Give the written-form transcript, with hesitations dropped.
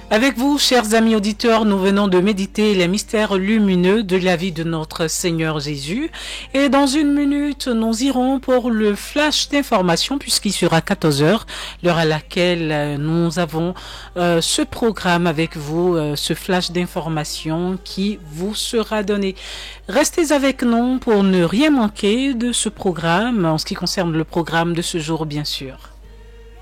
Avec vous, chers amis auditeurs, nous venons de méditer les mystères lumineux de la vie de notre Seigneur Jésus. Et dans une minute, nous irons pour le flash d'information puisqu'il sera 14 heures, l'heure à laquelle nous avons ce programme avec vous, ce flash d'information qui vous sera donné. Restez avec nous pour ne rien manquer de ce programme, en ce qui concerne le programme de ce jour, bien sûr.